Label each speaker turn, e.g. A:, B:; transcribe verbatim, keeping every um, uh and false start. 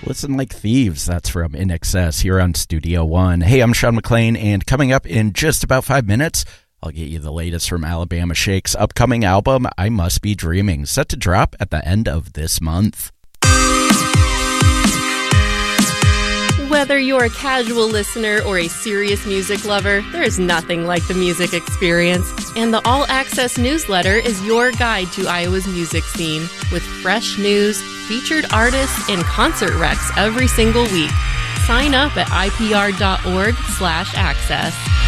A: Listen like thieves. That's from I N X S here on Studio One. Hey, I'm Sean McLean, and coming up in just about five minutes, I'll get you the latest from Alabama Shake's upcoming album, I Must Be Dreaming, set to drop at the end of this month.
B: Whether you're a casual listener or a serious music lover, there's nothing like the music experience. And the All Access newsletter is your guide to Iowa's music scene, with fresh news, featured artists, and concert recs every single week. Sign up at I P R dot org slash access.